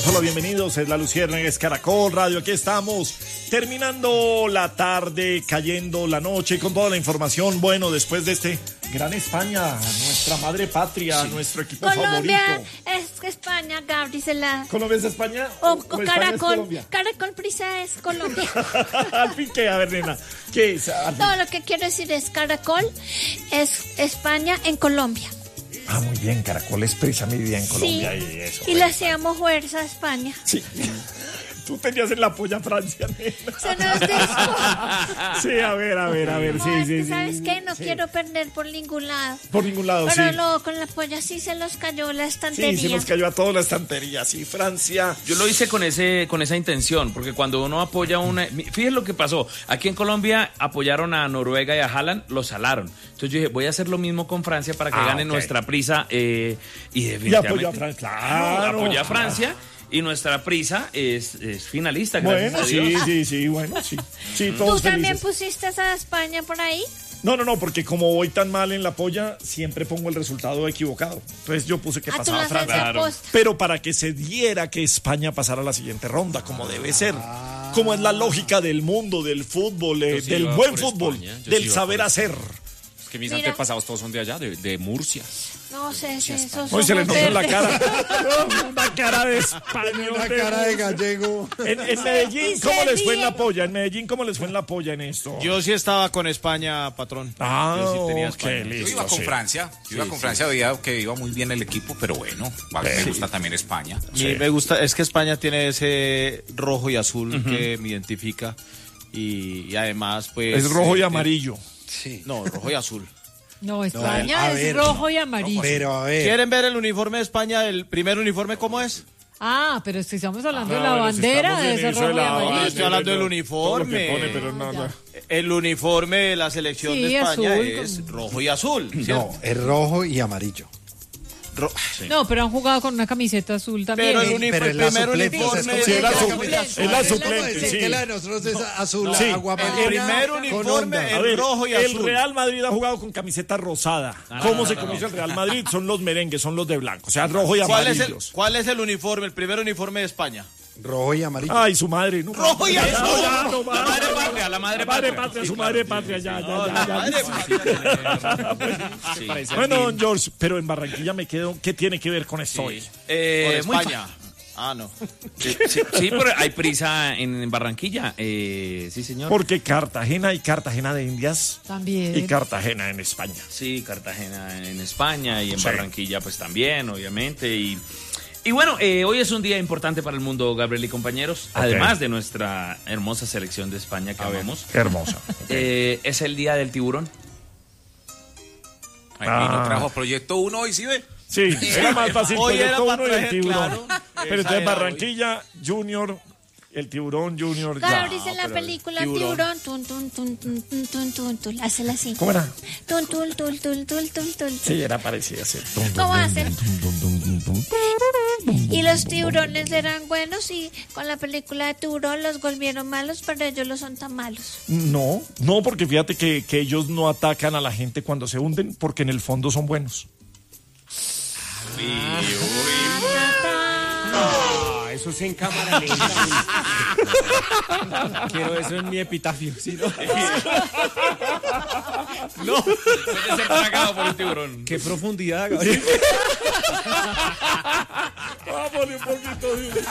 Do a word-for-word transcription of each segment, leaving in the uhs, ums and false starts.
Hola, bienvenidos, es La Luciérnaga, es Caracol Radio, aquí estamos, terminando la tarde, cayendo la noche, con toda la información, bueno, después de este gran España, nuestra madre patria, sí. Nuestro equipo Colombia favorito. Es España, Gabri se la... ¿Colombia es España? O, o, o o Caracol, Caracol Prisa es Colombia. Al fin, ¿qué? A ver, nena, ¿qué es? No, lo que quiero decir es Caracol es España en Colombia. Ah, muy bien, Caracol es Prisa, mi vida en Colombia. Sí, y eso. Y le hacíamos fuerza a España. Sí. Tú tenías en la polla Francia, nena. Se nos desco. Sí, a ver, a ver, a ver, No, sí, es sí, que sí. ¿sabes sí, qué? No sí. quiero perder por ningún lado. Por ningún lado, Pero sí. no, con la polla sí se los cayó la estantería. Sí, se nos cayó a toda la estantería, sí, Francia. Yo lo hice con ese con esa intención, porque cuando uno apoya una... Fíjense lo que pasó. Aquí en Colombia apoyaron a Noruega y a Haaland, lo salaron. Entonces yo dije, voy a hacer lo mismo con Francia para que Ah, gane okay. nuestra Prisa. Eh, y Y definitivamente... apoyó a Francia, claro. Apoyé a Francia. Y nuestra Prisa es, es finalista, gracias Bueno, a Dios. sí, sí, sí, bueno, sí. Sí, ¿Tú todos también felices. pusiste a España por ahí? No, no, no, porque como voy tan mal en la polla, siempre pongo el resultado equivocado. Entonces yo puse que Ah, tú pasaba lo haces Francia. de posta. Pero para que se diera que España pasara a la siguiente ronda, como debe ser. Como es la lógica del mundo, del fútbol, eh, sí del iba buen por fútbol, España, yo sí del iba saber por hacer. Es que mis Mira. antepasados todos son de allá, de, de Murcia. No sé, sí, esos Hoy se le ojos notó en la verdes. cara. Una cara de español. Una cara de gallego. En, en Medellín, Y ¿cómo se les fue en ríe. la polla? En Medellín, ¿cómo les fue en la polla en esto? Yo sí estaba con España, patrón. Ah, yo sí tenía ok, España. listo. Yo iba con sí. Francia, yo iba con Francia, veía que iba muy bien el equipo, pero bueno, me gusta también España. A mí me gusta, es que España tiene ese rojo y azul uh-huh. que me identifica y, y además pues... Es rojo y eh, amarillo. Sí. No, rojo y azul. No, España No, a es ver, rojo y amarillo. Pero a ver. ¿Quieren ver el uniforme de España, el primer uniforme cómo es? Ah, pero si estamos hablando Ah, de la bueno, si bandera, estamos de en ese eso rojo de y la- amarillo. No, estoy hablando del Todo lo que uniforme. pone, pero no, no. El uniforme de la selección Sí, de España azul, es con- rojo y azul. ¿cierto? No, es rojo y amarillo. Ro- No, pero han jugado con una camiseta azul también. Pero el, Eh, uniforme, pero el es la primer suplente, uniforme o sea, es Sí, es la, como- su- suplente. es la Es la suplente, Es sí. que la de nosotros es azul, Sí. aguamarina. El primer con uniforme onda. es A ver, rojo y el azul. Real Madrid ha jugado con camiseta rosada. ¿Cómo se conoce el Real Madrid? Son los merengues, son los de blanco. O sea, rojo y ¿Cuál es, el, amarillos. ¿Cuál es el uniforme, el primer uniforme de España? Rojo y amarillo. Ay, su madre. No, Rojo y no, azul. ya, no, La madre patria, la madre La madre patria. patria, su madre patria, ya, ya, No, ya, la ya. madre patria. Bueno, don George, pero en Barranquilla me quedo. ¿Qué tiene que ver con esto hoy? Eh, Con muy España. Ah, no. Sí, sí, sí, pero hay Prisa en Barranquilla. Eh, sí, señor. Porque Cartagena y Cartagena de Indias También. y Cartagena en España. Sí, Cartagena en España y en Sí. Barranquilla pues también, obviamente. Y, y bueno, eh, hoy es un día importante para el mundo, Gabriel y compañeros. Además de nuestra hermosa selección de España que amamos. Qué hermosa. Eh, es el día del tiburón. Ay, Ah. Pino trajo Proyecto uno y sí ve. Sí, era más fácil Hoy era Proyecto para uno y el traer, tiburón. claro. Pero Esa entonces era Barranquilla, Junior, el tiburón, Junior, ya. Gabri en la película tiburón. Tiburón, tun, tun, tun, tun, tun, tun, tun, tun, hazla así. ¿Cómo era? Tun, tun, tun, tun, tun, tun, tun. Sí, era parecida, sí. ¿Cómo hacen? Y los tiburones eran buenos y con la película de Tiburón los volvieron malos, pero ellos no son tan malos. No, no, porque fíjate que, que ellos no atacan a la gente cuando se hunden, porque en el fondo son buenos. Ah, eso es en cámara lenta. Quiero eso en mi epitafio, ¿sí, no? No, puede ser tragado por un tiburón. Qué profundidad, Gabriel. Vamos un poquito.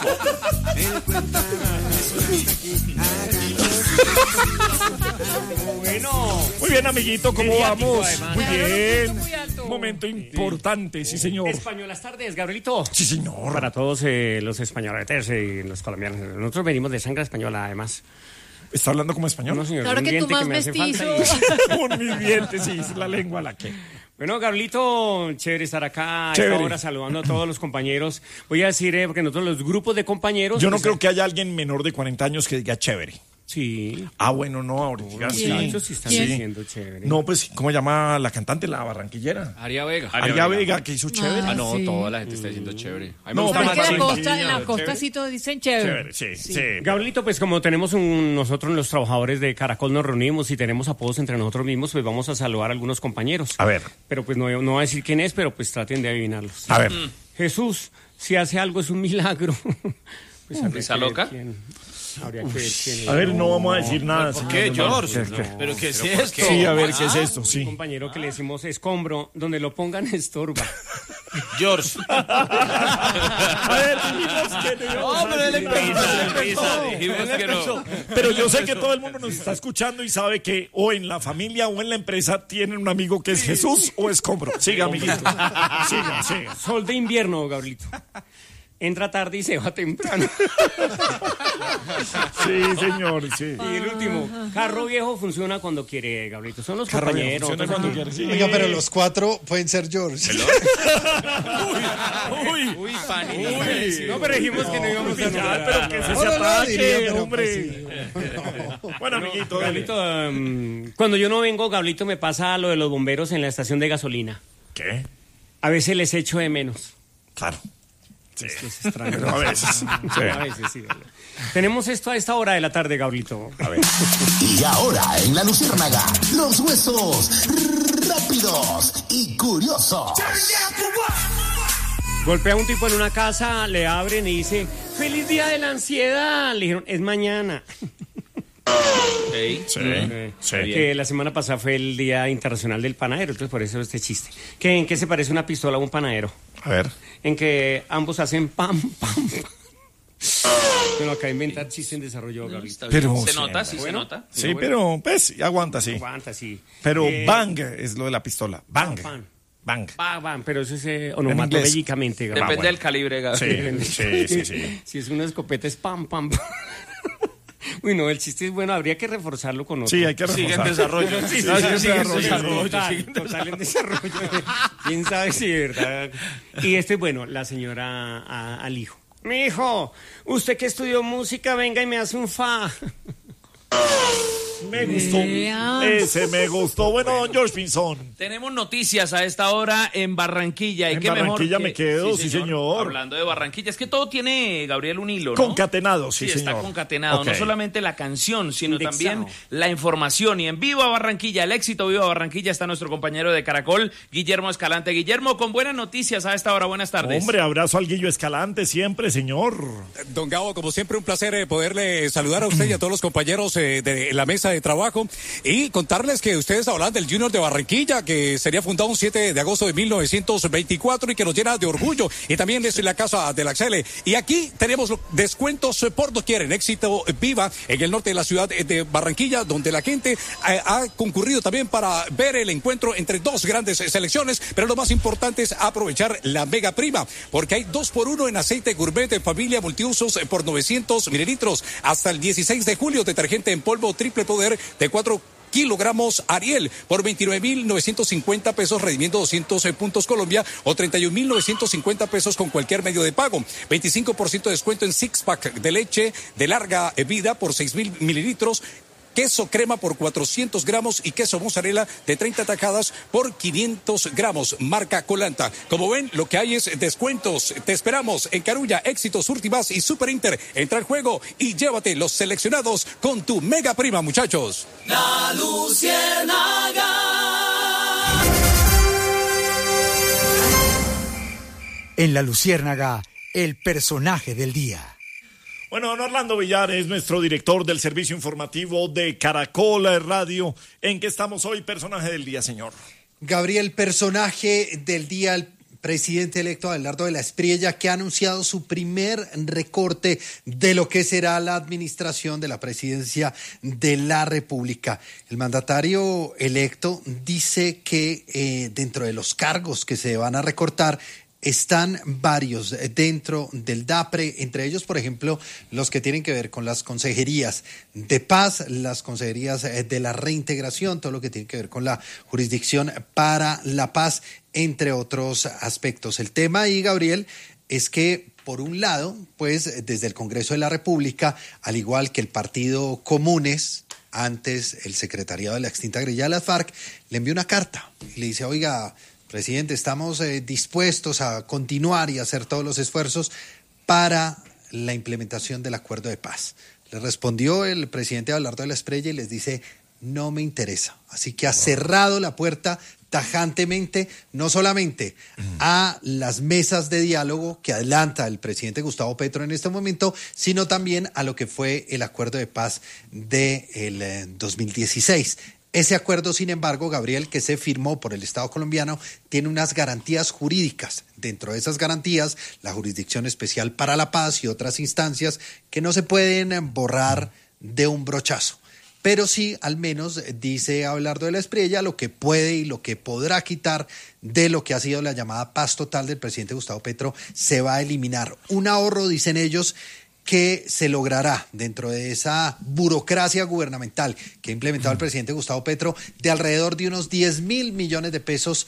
Bueno. Muy bien, amiguito, ¿cómo Mediático, vamos? además. Muy bien. Muy alto. Un momento importante, sí, señor. Españolas tardes, Gabrielito. Sí, señor. Para todos eh, los españoletes y los colombianos. Nosotros venimos de sangre española, además. ¿Está hablando como español? No, señor, Claro un que tú diente más me hace mestizo. falta y- Con mis dientes, sí, es la lengua la que. Bueno, Gabrielito, chévere estar acá a Chévere. esta hora saludando a todos los compañeros. Voy a decir, eh, porque nosotros los grupos de compañeros... Yo no pues, creo que haya alguien menor de cuarenta años que diga chévere. Sí. Ah, bueno, no, ahorita sí. ¿Quién? Muchachos sí están Sí. diciendo chévere. No, pues, ¿cómo llama la cantante, la barranquillera? Aria Vega. Aria Vega, que hizo chévere. Ah, Ah, no, sí. toda la gente está diciendo chévere. A mí me No, gusta Pero más es que en la Barranquilla, costa, en la costa chévere. sí todos dicen chévere. Chévere, sí, sí. Gabrielito, pues como tenemos un, nosotros los trabajadores de Caracol nos reunimos y tenemos apodos entre nosotros mismos, pues vamos a saludar a algunos compañeros. A ver. Pero pues no, no voy a decir quién es, pero pues traten de adivinarlos. A ver. Jesús, si hace algo es un milagro. Pues habría ¿Esa que ver loca? quién- habría que ver quién- A ver, no vamos a decir nada. ¿Por señor qué, Leonardo. George? ¿Qué, qué? ¿Pero qué es ¿Pero por esto? qué? Sí, a ver, ¿qué es Ah, esto? Un Sí. compañero que le decimos escombro, donde lo pongan estorba. George. A ver, dijimos que no íbamos a No, pero él decir empezó, nada. él empezó. Dijimos que no. Pero yo sé que todo el mundo nos está escuchando y sabe que o en la familia o en la empresa tienen un amigo que es Jesús o Escombro. Siga, amiguito. Siga, siga. Sol de invierno, Gabrielito. Entra tarde y se va temprano. Sí, señor, sí. Y el último, carro viejo funciona cuando quiere, Gabrielito. Son los Carro viejo, compañeros. funciona otros- cuando quiere, sí. Oiga, pero los cuatro pueden ser George. Uy, Uy, Fanny. uy. No, pero dijimos que no íbamos a Ya, nombrar. pero que se No, no, no, diría, ataque, pero hombre. pues sí. Bueno, amiguito, dale. Gabrielito, um, cuando yo no vengo, Gabrielito, me pasa lo de los bomberos en la estación de gasolina. ¿Qué? A veces les echo de menos. Claro. Sí. Es extraño. Pero a veces. Sí. A veces, sí. ¿verdad? Tenemos esto a esta hora de la tarde, Gabrielito. A ver. Y ahora en la Luciérnaga, los huesos rápidos y curiosos. Golpea a un tipo en una casa, le abren y dice, ¡Feliz día de la ansiedad! Le dijeron, es mañana. Ey. Sí, Eh, sí. Que la semana pasada fue el Día Internacional del Panadero, entonces por eso este chiste. ¿Qué, ¿En qué se parece una pistola a un panadero? A ver. En que ambos hacen pam, pam, pam. Bueno, acá inventar chiste en desarrollo, Gabrielito. Pero, Se sí, nota, sí se bueno. nota. Sí, pero pues aguanta, sí. Aguanta, sí. Pero Eh, bang es lo de la pistola. Bang. Bang. Bang. Bang, bang, pero eso es eh, onomatopéyicamente, Gabriel. Depende bueno. del calibre, Gabriel. Sí, sí, sí, sí. Si es una escopeta es pam, pam, pam. Uy, no, el chiste es bueno, habría que reforzarlo con otro. Sí, hay que Sigue en reforzar. desarrollo. Sí, sí, Ah, sí, sigue en sí, desarrollo. total, total en desarrollo. ¿Quién sabe si de verdad? Y este es bueno, la señora a- al hijo. Mi hijo, usted que estudió música, venga y me hace un fa. Me gustó. Vea. Ese me gustó. Bueno, don George Pinzón. Tenemos noticias a esta hora en Barranquilla. ¿Y En qué mejor Barranquilla que- me quedo, sí, señor. Hablando de Barranquilla, es que todo tiene, Gabriel, un hilo, ¿no? Concatenado, sí, Sí, está señor. concatenado. Ok. No solamente la canción, sino Indexado. también la información. Y en Viva Barranquilla, el éxito Viva Barranquilla, está nuestro compañero de Caracol, Guillermo Escalante. Guillermo, con buenas noticias a esta hora. Buenas tardes. Hombre, abrazo al Guillo Escalante siempre, señor. Don Gabo, como siempre, un placer eh, poderle saludar a usted y a todos los compañeros eh, de la mesa de trabajo y contarles que ustedes hablan del Junior de Barranquilla, que sería fundado un siete de agosto de mil novecientos veinticuatro y que nos llena de orgullo. Y también es la casa de la Axele. Y aquí tenemos descuentos eh, por doquier en Éxito Viva, en el norte de la ciudad de Barranquilla, donde la gente eh, ha concurrido también para ver el encuentro entre dos grandes eh, selecciones. Pero lo más importante es aprovechar la mega prima, porque hay dos por uno en aceite gourmet de familia multiusos eh, por novecientos mililitros. Hasta el dieciséis de julio, detergente en polvo triple poder de cuatro kilogramos Ariel por veintinueve mil novecientos cincuenta pesos, redimiendo doscientos puntos Colombia, o treinta y un mil novecientos cincuenta pesos con cualquier medio de pago. veinticinco por ciento de descuento en six pack de leche de larga vida por seis mil mililitros. Queso crema por cuatrocientos gramos y queso mozzarella de treinta tajadas por quinientos gramos, marca Colanta. Como ven, lo que hay es descuentos. Te esperamos en Carulla, Éxitos, Últimas y Super Inter. Entra al juego y llévate los seleccionados con tu mega prima, muchachos. La Luciérnaga. En La Luciérnaga, el personaje del día. Bueno, don Orlando Villar es nuestro director del servicio informativo de Caracol Radio. ¿En qué estamos hoy, personaje del día, señor? Gabriel, personaje del día, el presidente electo Abelardo de la Espriella, que ha anunciado su primer recorte de lo que será la administración de la presidencia de la República. El mandatario electo dice que eh, dentro de los cargos que se van a recortar están varios dentro del DAPRE, entre ellos, por ejemplo, los que tienen que ver con las consejerías de paz, las consejerías de la reintegración, todo lo que tiene que ver con la jurisdicción para la paz, entre otros aspectos. El tema ahí, Gabriel, es que, por un lado, pues desde el Congreso de la República, al igual que el Partido Comunes, antes el secretariado de la extinta guerrilla de las FARC, le envió una carta y le dice, oiga, presidente, estamos eh, dispuestos a continuar y hacer todos los esfuerzos para la implementación del acuerdo de paz. Le respondió el presidente Abelardo de la Espriella y les dice, no me interesa. Así que ha cerrado la puerta tajantemente, no solamente a las mesas de diálogo que adelanta el presidente Gustavo Petro en este momento, sino también a lo que fue el acuerdo de paz del eh, dos mil dieciséis. Ese acuerdo, sin embargo, Gabriel, que se firmó por el Estado colombiano, tiene unas garantías jurídicas. Dentro de esas garantías, la Jurisdicción Especial para la Paz y otras instancias que no se pueden borrar de un brochazo. Pero sí, al menos, dice Abelardo de la Espriella, lo que puede y lo que podrá quitar de lo que ha sido la llamada paz total del presidente Gustavo Petro se va a eliminar. Un ahorro, dicen ellos, que se logrará dentro de esa burocracia gubernamental que ha implementado el presidente Gustavo Petro de alrededor de unos diez mil millones de pesos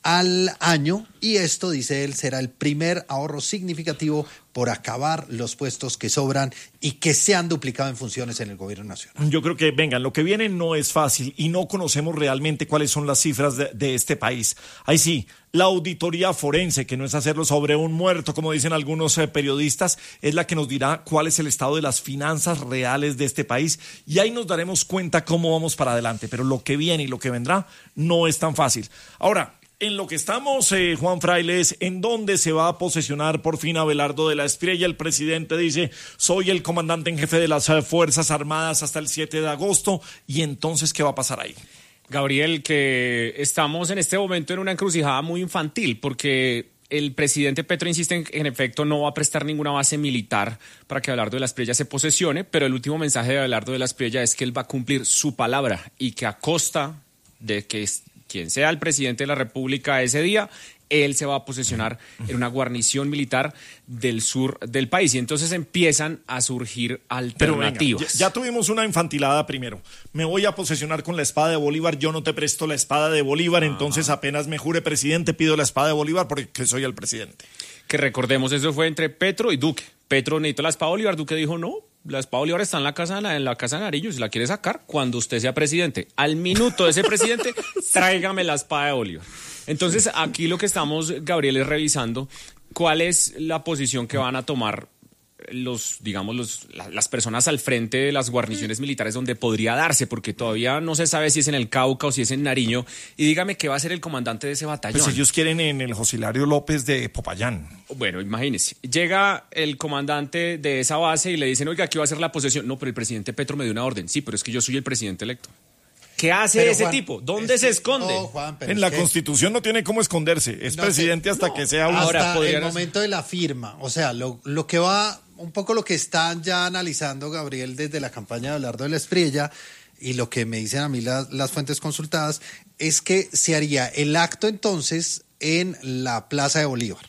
al año, y esto, dice él, será el primer ahorro significativo por acabar los puestos que sobran y que se han duplicado en funciones en el gobierno nacional. Yo creo que, vengan, lo que viene no es fácil y no conocemos realmente cuáles son las cifras de, de este país. Ahí sí, la auditoría forense, que no es hacerlo sobre un muerto, como dicen algunos eh, periodistas, es la que nos dirá cuál es el estado de las finanzas reales de este país, y ahí nos daremos cuenta cómo vamos para adelante. Pero lo que viene y lo que vendrá no es tan fácil. Ahora, en lo que estamos, eh, Juan Fraile, es en dónde se va a posesionar por fin Abelardo de la Espriella. El presidente dice, soy el comandante en jefe de las eh, Fuerzas Armadas hasta el siete de agosto. ¿Y entonces qué va a pasar ahí? Gabriel, que estamos en este momento en una encrucijada muy infantil, porque el presidente Petro insiste en que en efecto no va a prestar ninguna base militar para que Abelardo de la Espriella se posesione, pero el último mensaje de Abelardo de la Espriella es que él va a cumplir su palabra y que a costa de que quien sea el presidente de la República ese día, él se va a posesionar en una guarnición militar del sur del país. Y entonces empiezan a surgir alternativas. Pero venga, ya, ya tuvimos una infantilada primero. Me voy a posesionar con la espada de Bolívar, yo no te presto la espada de Bolívar, Ajá. entonces apenas me jure presidente, pido la espada de Bolívar porque soy el presidente. Que recordemos, eso fue entre Petro y Duque. Petro necesitó la espada de Bolívar, Duque dijo no. La espada de Bolívar está en la casa en la casa de Nariño, si la quiere sacar, cuando usted sea presidente. Al minuto de ese presidente, tráigame la espada de Bolívar. Entonces, aquí lo que estamos, Gabriel, es revisando cuál es la posición que van a tomar los, digamos, los, la, las personas al frente de las guarniciones militares donde podría darse, porque todavía no se sabe si es en el Cauca o si es en Nariño. Y dígame qué va a ser el comandante de ese batallón. Pues ellos quieren en el José Hilario López de Popayán. Bueno, imagínese, llega el comandante de esa base y le dicen, oiga, aquí va a ser la posesión. No, pero el presidente Petro me dio una orden. Sí, pero es que yo soy el presidente electo. ¿Qué hace pero, ese Juan, tipo? ¿Dónde se esconde? No, Juan, en la que... Constitución no tiene cómo esconderse. Es no presidente sé, hasta no, que sea un... Hasta Ahora, el momento de la firma. O sea, lo, lo que va, un poco lo que están ya analizando, Gabriel, desde la campaña de Abelardo de la Espriella, y lo que me dicen a mí las, las fuentes consultadas, es que se haría el acto entonces en la Plaza de Bolívar,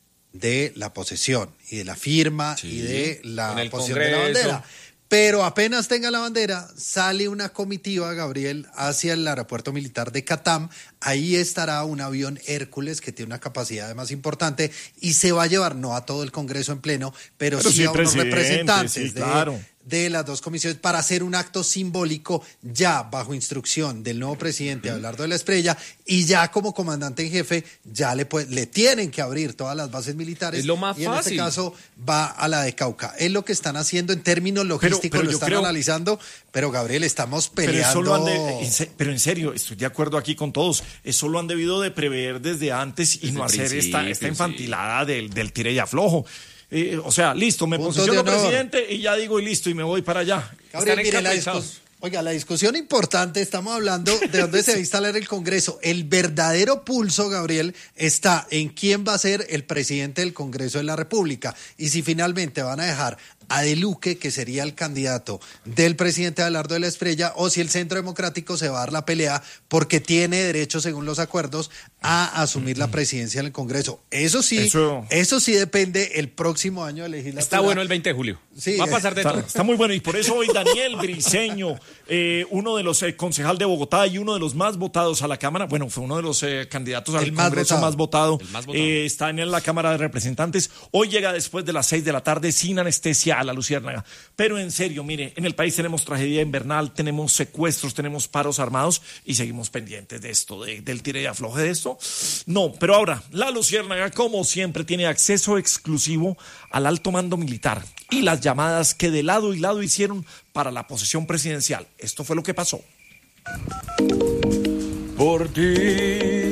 de la posesión y de la firma sí, y de la posesión de la bandera. Pero apenas tenga la bandera, sale una comitiva, Gabriel, hacia el aeropuerto militar de Catam. Ahí estará un avión Hércules que tiene una capacidad más importante y se va a llevar, no a todo el Congreso en pleno, pero, pero sí, sí a unos representantes sí, claro. de, de las dos comisiones para hacer un acto simbólico ya bajo instrucción del nuevo presidente Abelardo de la Espriella, y ya como comandante en jefe ya le, puede, le tienen que abrir todas las bases militares. Es lo más y fácil. En este caso va a la de Cauca. Es lo que están haciendo en términos logísticos, pero, pero lo están creo... analizando, pero Gabriel, estamos peleando. Pero, de, pero en serio, estoy de acuerdo aquí con todos. Eso lo han debido de prever desde antes y desde no hacer esta, esta infantilada sí. del, del tire y aflojo. Eh, o sea, listo, me Punto posiciono presidente y ya digo y listo y me voy para allá. Gabriel, mire, la discus- Oiga, la discusión importante, estamos hablando de dónde se va a instalar el Congreso. El verdadero pulso, Gabriel, está en quién va a ser el presidente del Congreso de la República. Y si finalmente van a dejar a De Luque, que sería el candidato del presidente Abelardo de la Espriella, o si el Centro Democrático se va a dar la pelea porque tiene derecho, según los acuerdos, a asumir la presidencia en el Congreso. Eso sí, eso, eso sí depende el próximo año de legislatura. Está bueno el veinte de julio. Sí, va a pasar de está, todo. Está muy bueno y por eso hoy Daniel Briceño, eh, uno de los eh, concejal de Bogotá y uno de los más votados a la Cámara, bueno, fue uno de los eh, candidatos al más Congreso votado. más votado, más votado. Eh, está en la Cámara de Representantes. Hoy llega después de las seis de la tarde sin anestesia a la Luciérnaga. Pero en serio, mire, en el país tenemos tragedia invernal, tenemos secuestros, tenemos paros armados y seguimos pendientes de esto, de, del tire y afloje de esto. No, pero ahora, la Luciérnaga, como siempre, tiene acceso exclusivo al alto mando militar y las llamadas que de lado y lado hicieron para la posesión presidencial. Esto fue lo que pasó. Por ti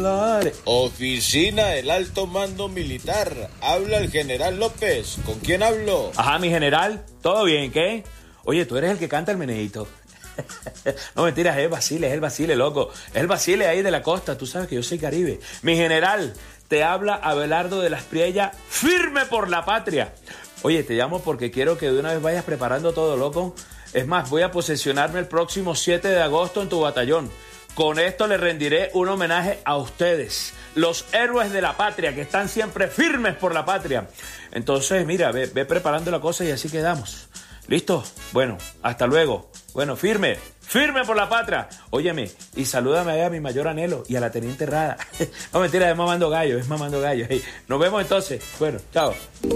dale. Oficina del Alto Mando Militar. Habla el general López. ¿Con quién hablo? Ajá, mi general. ¿Todo bien, qué? Oye, tú eres el que canta el meneíto. No, mentiras, es el Basile, es el Basile, loco. Es el Basile ahí de la costa. Tú sabes que yo soy Caribe. Mi general, te habla Abelardo de la Espriella, firme por la patria. Oye, te llamo porque quiero que de una vez vayas preparando todo, loco. Es más, voy a posesionarme el próximo siete de agosto en tu batallón. Con esto le rendiré un homenaje a ustedes, los héroes de la patria, que están siempre firmes por la patria. Entonces, mira, ve, ve preparando la cosa y así quedamos. ¿Listo? Bueno, hasta luego. Bueno, firme, firme por la patria. Óyeme, y salúdame ahí a mi mayor anhelo y a la teniente Rada. No, mentira, es mamando gallo, es mamando gallo. Nos vemos entonces. Bueno, chao.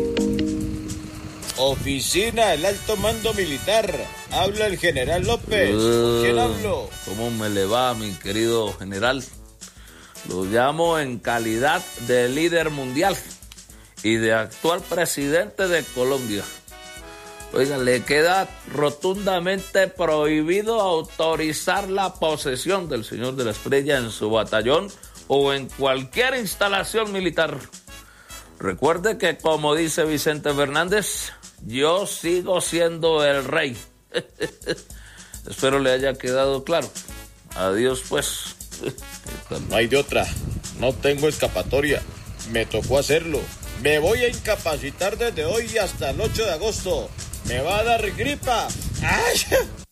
Oficina del Alto Mando Militar. Habla el general López. ¿Con quién hablo? ¿Cómo me le va, mi querido general? Lo llamo en calidad de líder mundial y de actual presidente de Colombia. Oiga, le queda rotundamente prohibido autorizar la posesión del señor de la Espriella en su batallón o en cualquier instalación militar. Recuerde que, como dice Vicente Fernández, yo sigo siendo el rey. Espero le haya quedado claro. Adiós, pues. No hay de otra. No tengo escapatoria. Me tocó hacerlo. Me voy a incapacitar desde hoy hasta el ocho de agosto. Me va a dar gripa. ¡Ay!